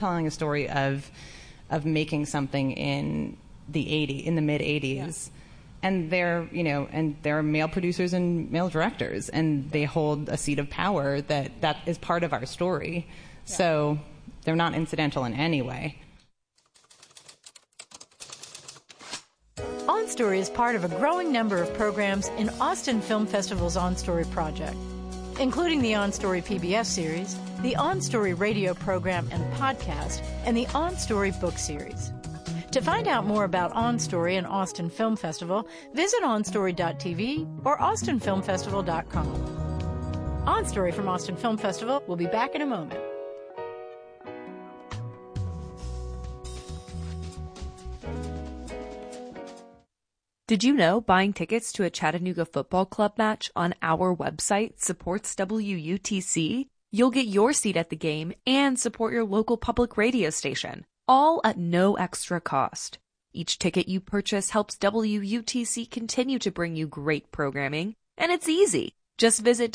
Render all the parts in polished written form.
telling a story of making something in the mid 80s. Yeah. And they're male producers and male directors, and they hold a seat of power that is part of our story. Yeah. So they're not incidental in any way. On Story is part of a growing number of programs in Austin Film Festival's On Story project, including the On Story PBS series, the On Story radio program and podcast, and the On Story book series. To find out more about On Story and Austin Film Festival, visit onstory.tv or austinfilmfestival.com. On Story from Austin Film Festival will be back in a moment. Did you know buying tickets to a Chattanooga Football Club match on our website supports WUTC? You'll get your seat at the game and support your local public radio station, all at no extra cost. Each ticket you purchase helps WUTC continue to bring you great programming, and it's easy. Just visit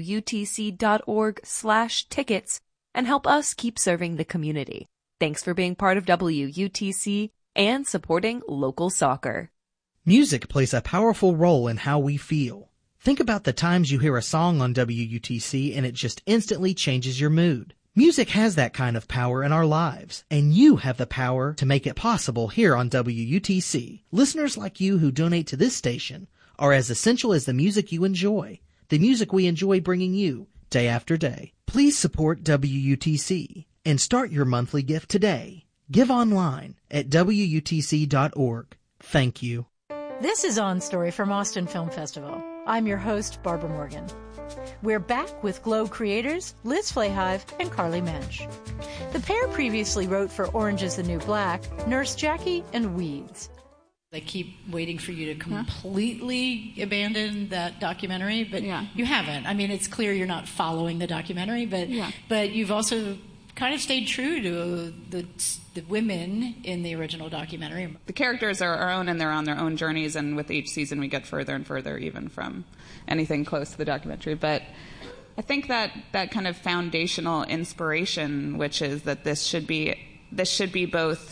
WUTC.org/tickets and help us keep serving the community. Thanks for being part of WUTC and supporting local soccer. Music plays a powerful role in how we feel. Think about the times you hear a song on WUTC and it just instantly changes your mood. Music has that kind of power in our lives, and you have the power to make it possible here on WUTC. Listeners like you who donate to this station are as essential as the music you enjoy, the music we enjoy bringing you day after day. Please support WUTC and start your monthly gift today. Give online at WUTC.org. Thank you. This is On Story from Austin Film Festival. I'm your host, Barbara Morgan. We're back with Glow creators Liz Flahive and Carly Mensch. The pair previously wrote for Orange is the New Black, Nurse Jackie, and Weeds. They keep waiting for you to completely abandon that documentary, but you haven't. I mean, it's clear you're not following the documentary, but you've also kind of stayed true to the women in the original documentary. The characters are our own, and they're on their own journeys, and with each season we get further and further even from anything close to the documentary. But I think that kind of foundational inspiration, which is that this should be both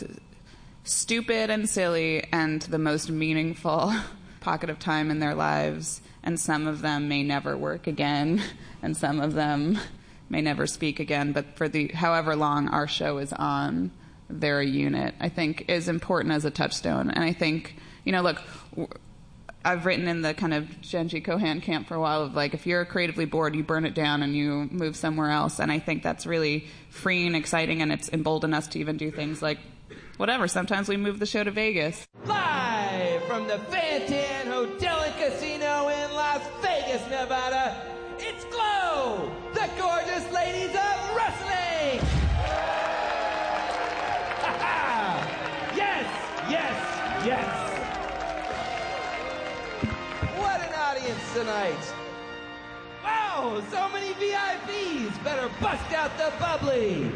stupid and silly and the most meaningful pocket of time in their lives, and some of them may never work again, and some of them may never speak again, but for the however long our show is on, they're a unit, I think, is important as a touchstone. And I think, look, I've written in the kind of Genji Kohan camp for a while of, like, if you're creatively bored, you burn it down and you move somewhere else. And I think that's really freeing, exciting, and it's emboldened us to even do things like, whatever, sometimes we move the show to Vegas. Live from the Fantan Hotel and Casino in Las Vegas, Nevada, it's Glow, the gorgeous ladies of wrestling! Yes! What an audience tonight! Wow, so many VIPs! Better bust out the bubbly!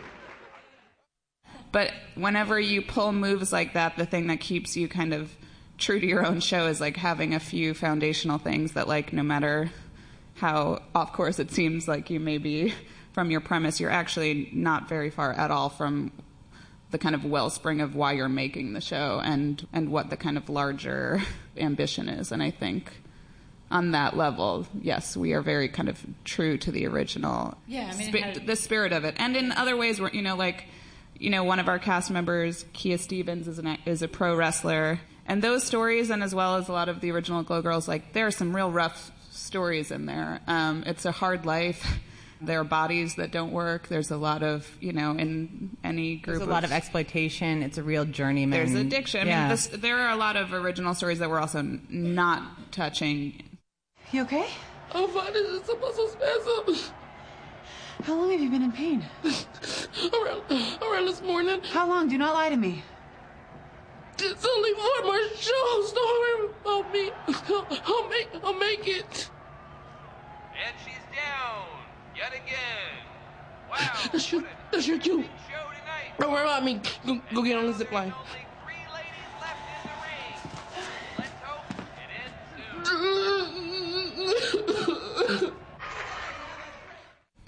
But whenever you pull moves like that, the thing that keeps you kind of true to your own show is, like, having a few foundational things that, like, no matter how off course it seems like you may be from your premise, you're actually not very far at all from the kind of wellspring of why you're making the show and what the kind of larger ambition is. And I think on that level, yes, we are very kind of true to the original the spirit of it. And in other ways, where, one of our cast members, Kia Stevens, is a pro wrestler. And those stories, and as well as a lot of the original Glow Girls, like, there are some real rough stories in there. It's a hard life. There are bodies that don't work. There's a lot of, in any group. There's a lot of exploitation. It's a real journeyman. There's addiction. Yeah. I mean, there are a lot of original stories that we're also not touching. You okay? I'm fine. It's just a muscle spasm. How long have you been in pain? around this morning. How long? Do not lie to me. It's only 4 more shows. Don't worry about me. I'll make it. And she's down yet again. Wow. That's your cue. Don't worry about me. Go get on the zip line. Only 3 ladies left in the ring. Let's hope it ends soon.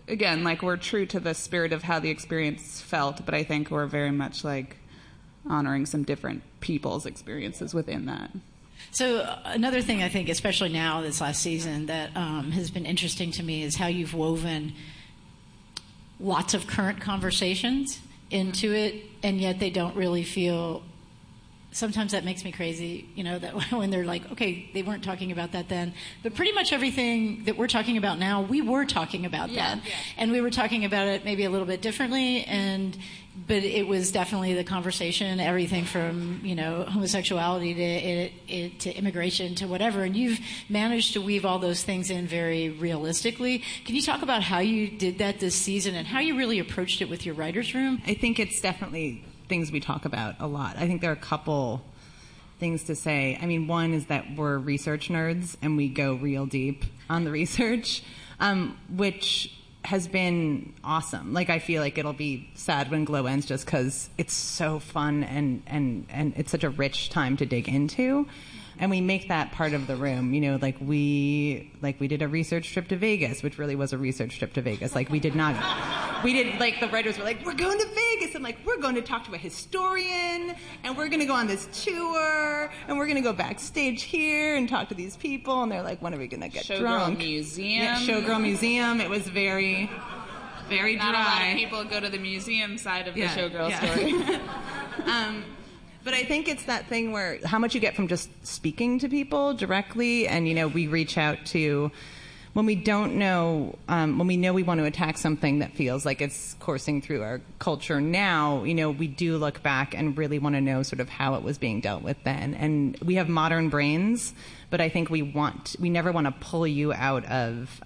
again, like, we're true to the spirit of how the experience felt, but I think we're very much, like, honoring some different people's experiences within that. So another thing I think, especially now this last season, that has been interesting to me is how you've woven lots of current conversations into it, and yet they don't really feel... Sometimes that makes me crazy, that when they're like, okay, they weren't talking about that then. But pretty much everything that we're talking about now, we were talking about then. Yeah. And we were talking about it maybe a little bit differently, but it was definitely the conversation, everything from, homosexuality to immigration to whatever. And you've managed to weave all those things in very realistically. Can you talk about how you did that this season and how you really approached it with your writer's room? I think it's definitely things we talk about a lot. I think there are a couple things to say. I mean, one is that we're research nerds and we go real deep on the research, which has been awesome. Like, I feel like it'll be sad when Glow ends just because it's so fun and it's such a rich time to dig into. And we make that part of the room, we did a research trip to Vegas, which really was a research trip to Vegas. Like, the writers were like, we're going to Vegas. I'm like, we're going to talk to a historian, and we're going to go on this tour, and we're going to go backstage here and talk to these people. And they're like, when are we going to get drunk? Showgirl Museum. Yeah, Showgirl Museum. It was very, very dry. Not a lot of people go to the museum side of the Showgirl story. But I think it's that thing where how much you get from just speaking to people directly, and we reach out to when we don't know, when we know we want to attack something that feels like it's coursing through our culture now. We do look back and really want to know sort of how it was being dealt with then. And we have modern brains, but I think we never want to pull you out of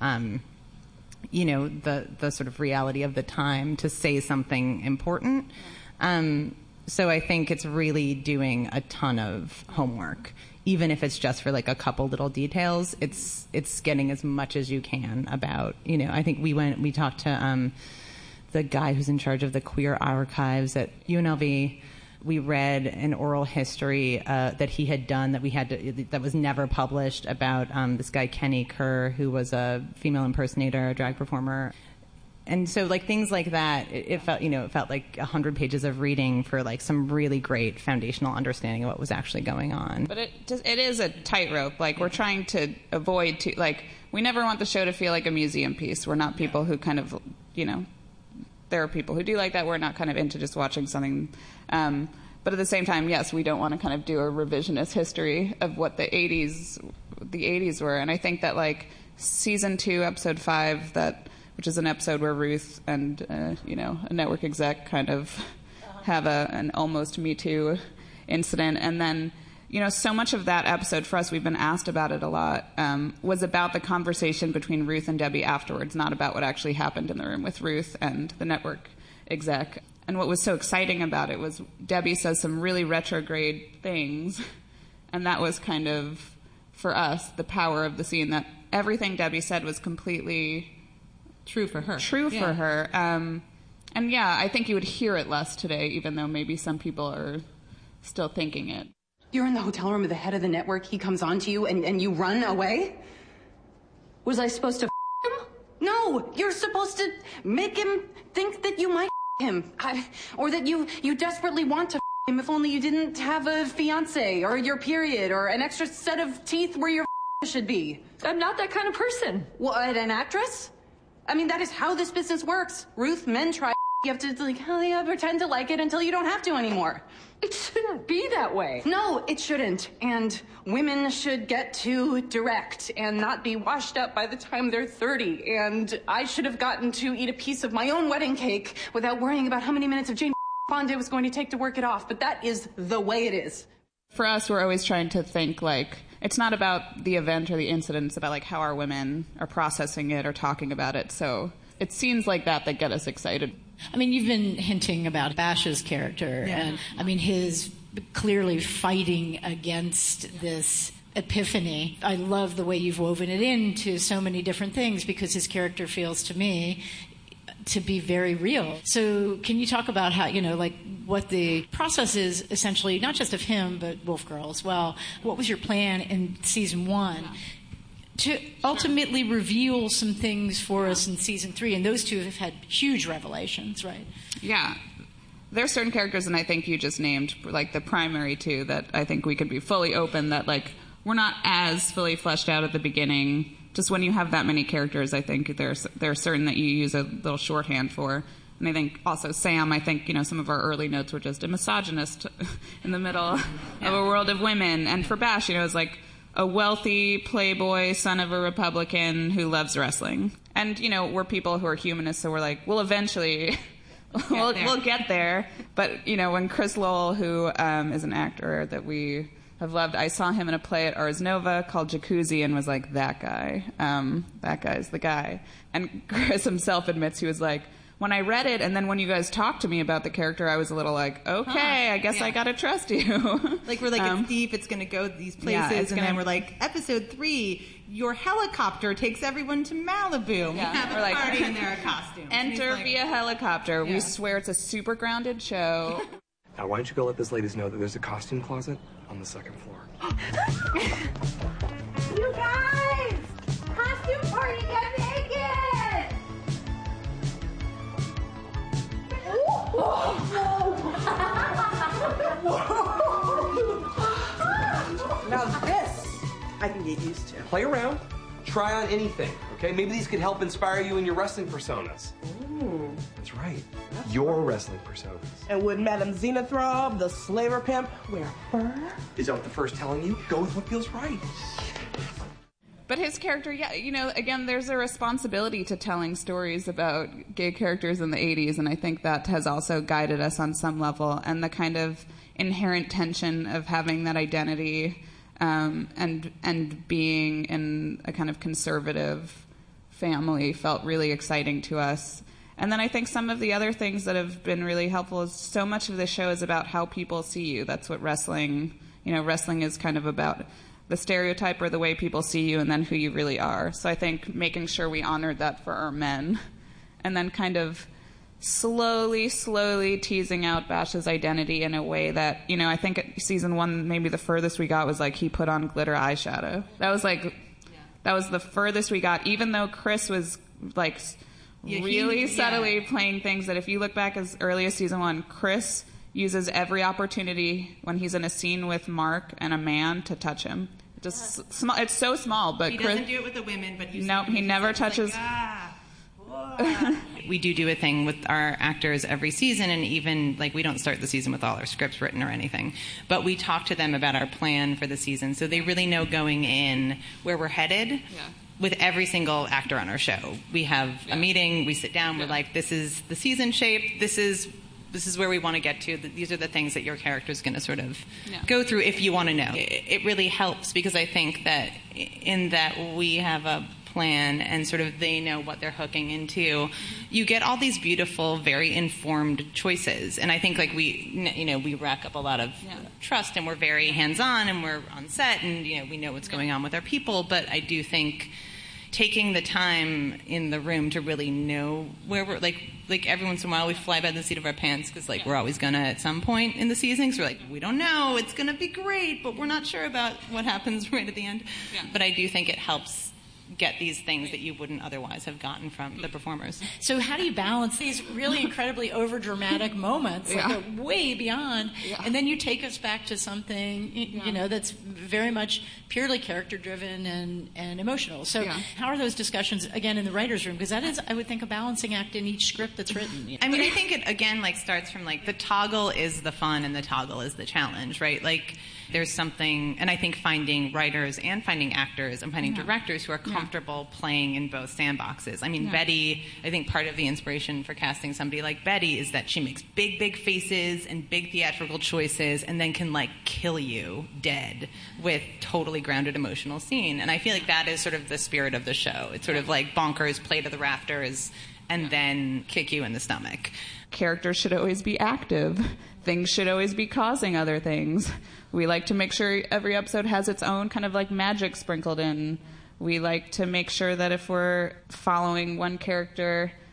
the sort of reality of the time to say something important. So I think it's really doing a ton of homework, even if it's just for like a couple little details. It's getting as much as you can about, I think we talked to the guy who's in charge of the queer archives at UNLV. We read an oral history that he had done that was never published about this guy Kenny Kerr, who was a female impersonator, a drag performer. And so, like, things like that, it felt like 100 pages of reading for like some really great foundational understanding of what was actually going on. But it is a tightrope. Like, we're trying to avoid we never want the show to feel like a museum piece. We're not people who kind of there are people who do like that. We're not kind of into just watching something. But at the same time, yes, we don't want to kind of do a revisionist history of what the 80s were. And I think that like season 2, episode 5, which is an episode where Ruth and, a network exec kind of have an almost Me Too incident. And then, so much of that episode for us, we've been asked about it a lot, was about the conversation between Ruth and Debbie afterwards, not about what actually happened in the room with Ruth and the network exec. And what was so exciting about it was Debbie says some really retrograde things. And that was kind of, for us, the power of the scene, that everything Debbie said was completely... True for her. And yeah, I think you would hear it less today, even though maybe some people are still thinking it. You're in the hotel room with the head of the network. He comes on to you and you run away? Was I supposed to him? No, you're supposed to make him think that you might him. Or that you desperately want to him if only you didn't have a fiance or your period or an extra set of teeth where your should be. I'm not that kind of person. What, an actress? I mean, that is how this business works. Ruth, men try. You have to pretend to like it until you don't have to anymore. It shouldn't be that way. No, it shouldn't. And women should get to direct and not be washed up by the time they're 30. And I should have gotten to eat a piece of my own wedding cake without worrying about how many minutes of Jane Fonda was going to take to work it off. But that is the way it is. For us, we're always trying to think like, it's not about the event or the incident. It's about like how our women are processing it or talking about it. So it's scenes like that get us excited. I mean, you've been hinting about Bash's character, and I mean, his clearly fighting against this epiphany. I love the way you've woven it into so many different things because his character feels to me to be very real. So can you talk about how, what the process is essentially, not just of him, but Wolf Girl as well. What was your plan in season 1 to ultimately reveal some things for us in season 3, and those two have had huge revelations, right? Yeah. There are certain characters, and I think you just named, like, the primary two that I think we could be fully open that, like, we're not as fully fleshed out at the beginning. Just when you have that many characters, I think there are certain that you use a little shorthand for. And I think also Sam, I think, some of our early notes were just a misogynist in the middle of a world of women. And for Bash, it's like a wealthy playboy son of a Republican who loves wrestling. And, we're people who are humanists, so we're like, we'll eventually... we'll get there. But, when Chris Lowell, who is an actor that we have loved, I saw him in a play at Ars Nova called Jacuzzi and was like, that guy. That guy's the guy. And Chris himself admits he was like, when I read it and then when you guys talked to me about the character, I was a little like, okay, I guess I gotta trust you. Like, we're like, it's deep, it's gonna go these places, and then we're like, episode 3, your helicopter takes everyone to Malibu. We have a party in their costumes. Enter via helicopter. We swear it's a super grounded show. Now, why don't you go let this ladies know that there's a costume closet on the 2nd floor. You guys! Costume party, get naked! Now this, I can get used to. Play around. Try on anything, okay? Maybe these could help inspire you in your wrestling personas. Ooh. That's right. Your wrestling personas. And would Madame Xenothrob, the slaver pimp, wear fur? Is that what the first telling you? Go with what feels right. But his character, again, there's a responsibility to telling stories about gay characters in the 80s, and I think that has also guided us on some level, and the kind of inherent tension of having that identity and being in a kind of conservative family felt really exciting to us. And then I think some of the other things that have been really helpful is so much of the show is about how people see you. That's what wrestling is kind of about. The stereotype or the way people see you and then who you really are. So I think making sure we honored that for our men. And then kind of slowly teasing out Bash's identity in a way that, I think at season 1, maybe the furthest we got was like he put on glitter eyeshadow. That was the furthest we got, even though Chris was like really subtly playing things that if you look back as early as season 1, Chris uses every opportunity when he's in a scene with Mark and a man to touch him. Just small. It's so small, but he doesn't do it with the women. But he never touches. Like, we do a thing with our actors every season, and even like we don't start the season with all our scripts written or anything, but we talk to them about our plan for the season, so they really know going in where we're headed. Yeah. With every single actor on our show, we have a meeting. We sit down. We're like, this is the season shape. This is where we want to get to. These are the things that your character is going to sort of go through if you want to know. It really helps because I think that in that we have a plan and sort of they know what they're hooking into, you get all these beautiful, very informed choices. And I think like we rack up a lot of trust and we're very hands-on and we're on set and we know what's going on with our people. But I do think taking the time in the room to really know where we're like every once in a while we fly by the seat of our pants because we're always gonna at some point in the season, so we're like, we don't know, it's gonna be great, but we're not sure about what happens right at the end. But I do think it helps get these things that you wouldn't otherwise have gotten from the performers. So how do you balance these really incredibly overdramatic moments that go way beyond, and then you take us back to something that's very much purely character-driven and emotional. So how are those discussions, again, in the writer's room? Because that is, I would think, a balancing act in each script that's written. I mean, I think it, again, starts from, the toggle is the fun and the toggle is the challenge, right? There's something, and I think finding writers and finding actors and finding directors who are comfortable playing in both sandboxes. I mean, Betty, I think part of the inspiration for casting somebody like Betty is that she makes big faces and big theatrical choices and then can, kill you dead with totally grounded emotional scene. And I feel like that is sort of the spirit of the show. It's sort of like bonkers, play to the rafters, and then kick you in the stomach. Characters should always be active. Things should always be causing other things. We like to make sure every episode has its own kind of magic sprinkled in. We like to make sure that if we're following one character,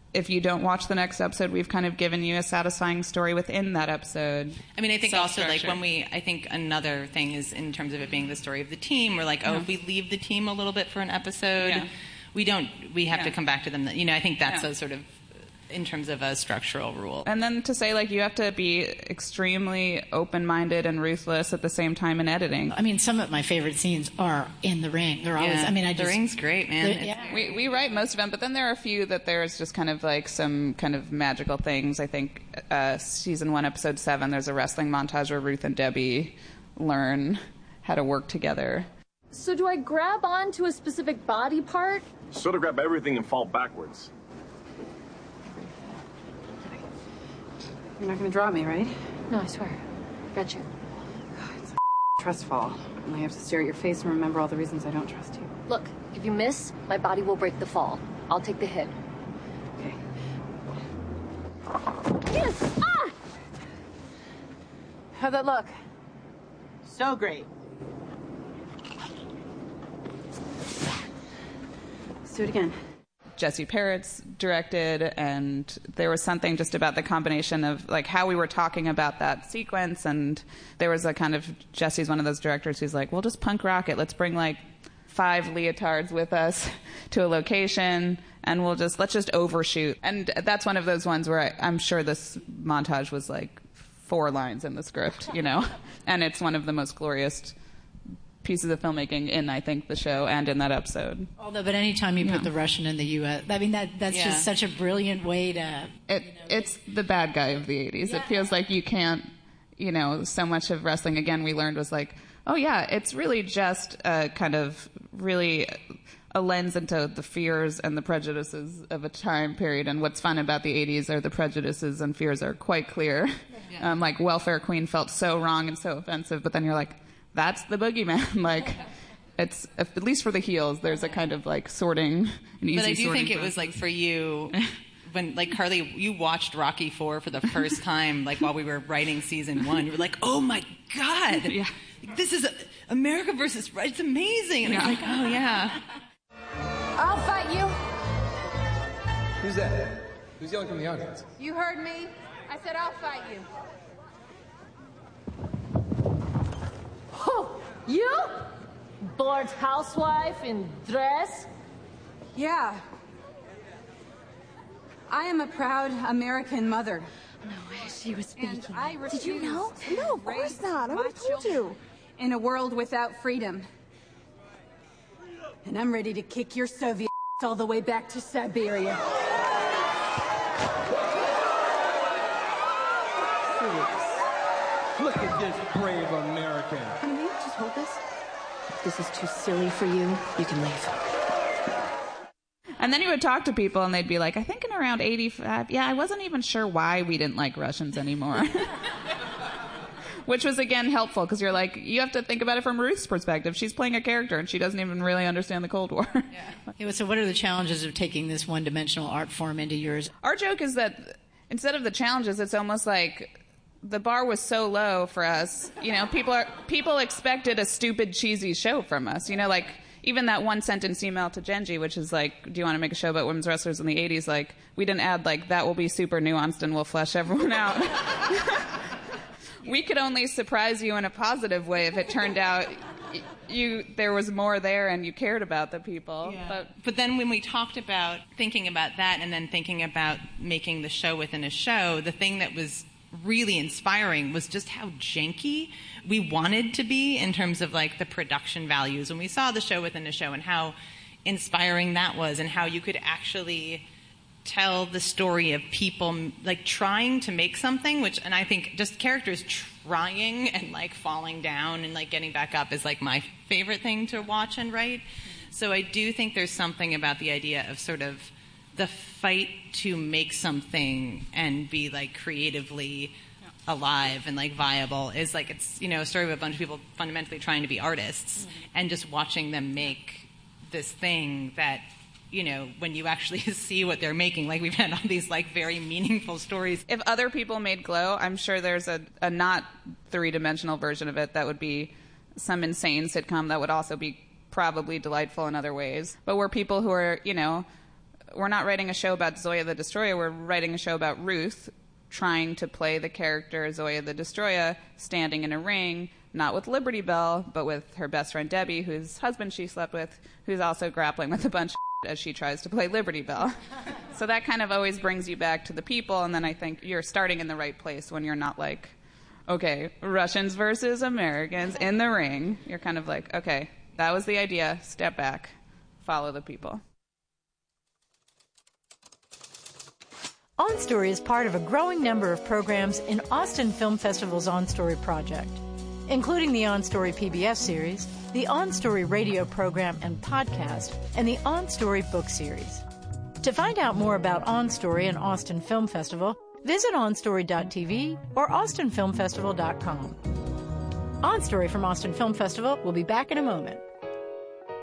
if you don't watch the next episode, we've kind of given you a satisfying story within that episode. I mean, I think also, like, I think another thing is in terms of it being the story of the team, we're like, if we leave the team a little bit for an episode, we have to come back to them. You know, I think that's a sort of, in terms of a structural rule. And then to say, like, you have to be extremely open-minded and ruthless at the same time in editing. I mean, some of my favorite scenes are in the ring. They're always, the ring's great, man. We write most of them, but then there are a few that there's just kind of like some kind of magical things. I think season 1, episode 7, there's a wrestling montage where Ruth and Debbie learn how to work together. So do I grab onto a specific body part? Sort of grab everything and fall backwards. You're not going to drop me, right? No, I swear. Got you. It's a trust fall. And I have to stare at your face and remember all the reasons I don't trust you. Look, if you miss, my body will break the fall. I'll take the hit. Okay. Yes! Ah! How'd that look? So great. Let's do it again. Jesse Peretz directed, and there was something just about the combination of like how we were talking about that sequence, and there was a kind of, Jesse's one of those directors who's like, we'll just punk rock it. Let's bring like 5 leotards with us to a location, and let's just overshoot. And that's one of those ones where I'm sure this montage was like 4 lines in the script, you know, and it's one of the most glorious pieces of filmmaking in, I think, the show and in that episode. But anytime you put the Russian in the U.S., I mean, that's just such a brilliant way to... It's the bad guy of the 80s. It feels like you can't, you know, so much of wrestling, again, we learned was like, oh yeah, it's really just a kind of really a lens into the fears and the prejudices of a time period. And what's fun about the 80s are the prejudices and fears are quite clear. Yeah. Like Welfare Queen felt so wrong and so offensive, but then you're like, that's the boogeyman. Like, it's, at least for the heels, there's a kind of like sorting, an easy sorting. But I do think it was like for you, when like Carly, you watched Rocky IV for the first time, like while we were writing season 1, you were like, oh my God, this is America versus, it's amazing. And I was like, oh yeah. I'll fight you. Who's that? Who's yelling from the audience? You heard me. I said I'll fight you. Oh, you? Bored housewife in dress? Yeah. I am a proud American mother. No way, she was speaking. Did you know? No, of course not. I would have told you. In a world without freedom. And I'm ready to kick your Soviet all the way back to Siberia. Look at this brave American. Honey, just hold this. If this is too silly for you, you can leave. And then you would talk to people and they'd be like, I think in around 85, I wasn't even sure why we didn't like Russians anymore. Which was, again, helpful because you're like, you have to think about it from Ruth's perspective. She's playing a character and she doesn't even really understand the Cold War. So what are the challenges of taking this one-dimensional art form into yours? Our joke is that instead of the challenges, it's almost like the bar was so low for us. You know, people expected a stupid, cheesy show from us. You know, like even that one sentence email to Genji, which is like, do you want to make a show about women's wrestlers in the 80s? Like, we didn't add like, that will be super nuanced and we'll flesh everyone out. We could only surprise you in a positive way if it turned out there was more there and you cared about the people. Yeah. But then when we talked about thinking about that and then thinking about making the show within a show, the thing that was really inspiring was just how janky we wanted to be in terms of like the production values when we saw the show within a show, and how inspiring that was, and how you could actually tell the story of people like trying to make something, and I think just characters trying and like falling down and like getting back up is like my favorite thing to watch and write. So I do think there's something about the idea of sort of the fight to make something and be like creatively alive and like viable is like, it's, you know, a story of a bunch of people fundamentally trying to be artists and just watching them make this thing that, you know, when you actually see what they're making, like we've had all these like very meaningful stories. If other people made Glow, I'm sure there's a not 3-dimensional version of it that would be some insane sitcom that would also be probably delightful in other ways. But we're people who are, you know, we're not writing a show about Zoya the Destroyer. We're writing a show about Ruth trying to play the character Zoya the Destroyer, standing in a ring, not with Liberty Bell, but with her best friend Debbie, whose husband she slept with, who's also grappling with a bunch of as she tries to play Liberty Bell. So that kind of always brings you back to the people, and then I think you're starting in the right place when you're not like, okay, Russians versus Americans in the ring. You're kind of like, okay, that was the idea, step back, follow the people. On Story is part of a growing number of programs in Austin Film Festival's On Story project, including the On Story PBS series, the On Story radio program and podcast, and the On Story book series. To find out more about On Story and Austin Film Festival, visit onstory.tv or austinfilmfestival.com. On Story from Austin Film Festival will be back in a moment.